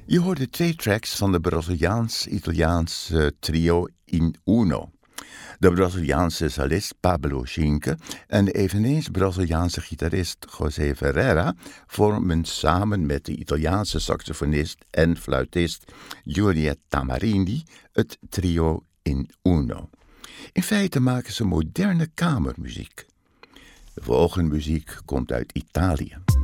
Je hoorde 2 tracks van de Braziliaans-Italiaanse trio In Uno. De Braziliaanse cellist Pablo Schinke en de eveneens Braziliaanse gitarist José Ferreira vormen samen met de Italiaanse saxofonist en fluitist Juliette Tamarini het trio In Uno. In feite maken ze moderne kamermuziek. De volgende muziek komt uit Italië.